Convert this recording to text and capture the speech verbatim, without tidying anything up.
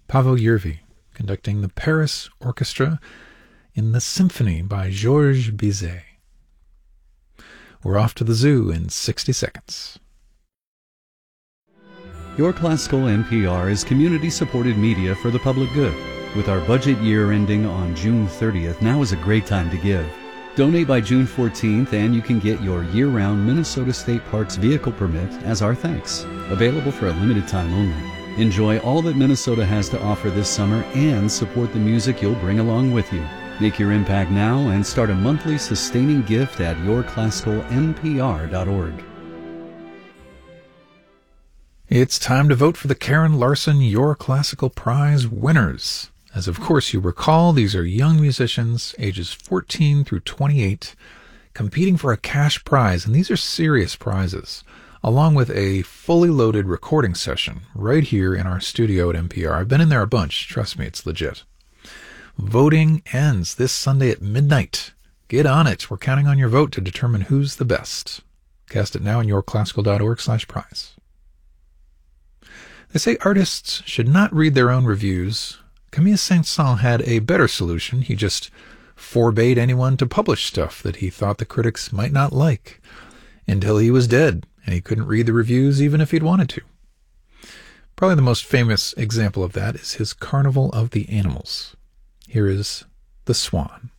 Pavel Yervi, conducting the Paris Orchestra in the Symphony by Georges Bizet. We're off to the zoo in sixty seconds. Your Classical N P R is community-supported media for the public good. With our budget year ending on June thirtieth, now is a great time to give. Donate by June fourteenth and you can get your year-round Minnesota State Parks vehicle permit as our thanks. Available for a limited time only. Enjoy all that Minnesota has to offer this summer and support the music you'll bring along with you. Make your impact now and start a monthly sustaining gift at your classical n p r dot org. It's time to vote for the Karen Larson Your Classical Prize winners. As of course you recall, these are young musicians, ages fourteen through twenty-eight, competing for a cash prize, and these are serious prizes, along with a fully loaded recording session right here in our studio at N P R. I've been in there a bunch. Trust me, it's legit. Voting ends this Sunday at midnight. Get on it. We're counting on your vote to determine who's the best. Cast it now on yourclassical.org slash prize. They say artists should not read their own reviews. Camille Saint-Saëns had a better solution. He just forbade anyone to publish stuff that he thought the critics might not like until he was dead, and he couldn't read the reviews even if he'd wanted to. Probably the most famous example of that is his Carnival of the Animals. Here is The Swan.